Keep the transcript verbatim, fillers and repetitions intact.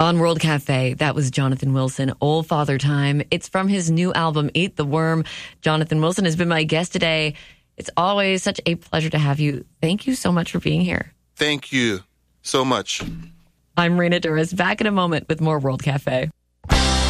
On World Cafe, that was Jonathan Wilson, Old Father Time. It's from his new album, Eat the Worm. Jonathan Wilson has been my guest today. It's always such a pleasure to have you. Thank you so much for being here. Thank you so much. I'm Reena Douris, back in a moment with more World Cafe.